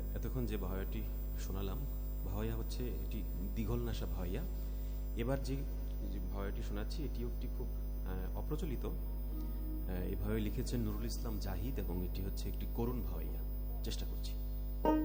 এতক্ষণ যে ভাওয়াটি শোনালাম, ভাওয়া হচ্ছে এটি দীঘল নাসা ভাওয়া। এবার যে ভাওয়াটি শোনাচ্ছি এটিও একটি খুব অপ্রচলিত। এই ভাওয়া লিখেছেন নুরুল ইসলাম জাহিদ এবং এটি হচ্ছে একটি করুণ ভাওয়া। চেষ্টা করছি।